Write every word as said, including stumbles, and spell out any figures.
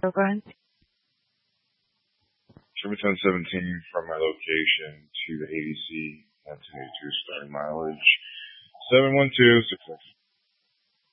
So go ahead. Sherman seventeen from my location to the A D C, nineteen eighty-two starting mileage, seven one two six six.